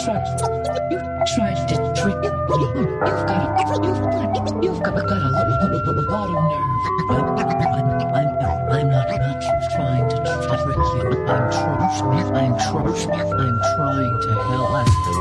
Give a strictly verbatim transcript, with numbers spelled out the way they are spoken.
tried, you tried to trick me. You've got, you've got, you've got, got a lot, lot of nerve. I'm, I'm, I'm, I'm not, not trying to trick you. I'm, tr- I'm, tr- I'm trying to help.